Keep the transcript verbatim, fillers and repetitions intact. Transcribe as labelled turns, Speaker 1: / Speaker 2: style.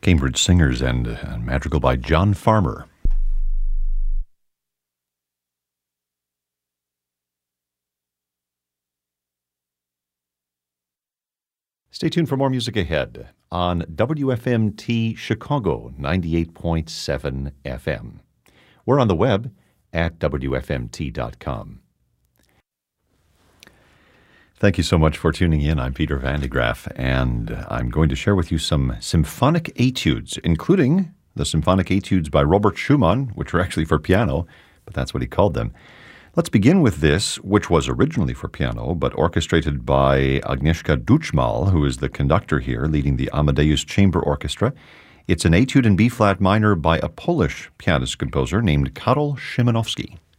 Speaker 1: Cambridge Singers and a madrigal by John Farmer. Stay tuned for more music ahead on W F M T Chicago ninety-eight point seven F M. We're on the web at W F M T dot com. Thank you so much for tuning in. I'm Peter Van de Graaff, and I'm going to share with you some symphonic etudes, including the symphonic etudes by Robert Schumann, which are actually for piano, but that's what he called them. Let's begin with this, which was originally for piano, but orchestrated by Agnieszka Duchmal, who is the conductor here, leading the Amadeus Chamber Orchestra. It's an etude in B-flat minor by a Polish pianist-composer named Karol Szymanowski.